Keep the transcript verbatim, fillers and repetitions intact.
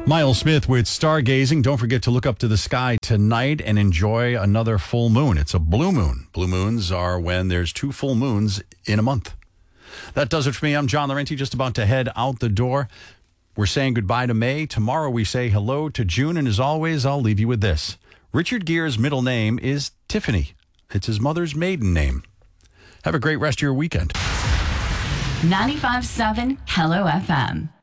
Miles Smith with Stargazing. Don't forget to look up to the sky tonight and enjoy another full moon. It's a blue moon. Blue moons are when there's two full moons in a month. That does it for me. I'm John Laurenti, just about to head out the door. We're saying goodbye to May. Tomorrow we say hello to June. And as always, I'll leave you with this. Richard Gere's middle name is Tiffany. It's his mother's maiden name. Have a great rest of your weekend. ninety-five point seven Hello F M.